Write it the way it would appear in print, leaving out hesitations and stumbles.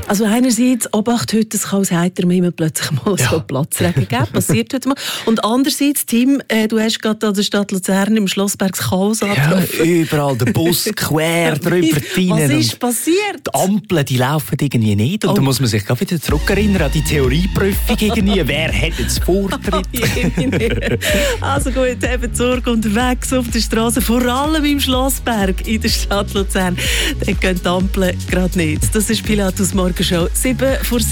Also einerseits, Obacht heute, es kann aus heiterem Himmel plötzlich mal so Platzregen geben, passiert heute mal. Und andererseits, Tim, du hast gerade an der Stadt Luzern im Schlossberg das Chaos angetroffen. Ja, überall der Bus quer drüber rein. Was ist passiert? Die Ampeln, die laufen irgendwie nicht. Und da muss man sich gerade wieder zurückerinnern an die Theorieprüfung irgendwie. Wer hat jetzt Vortritt? Also gut, eben Sorge unterwegs auf der Straße, vor allem im Schlossberg in der Stadt Luzern. Dort gehen die Ampeln gerade nicht. Das ist Pilatus Morgenshow 7 vor 7.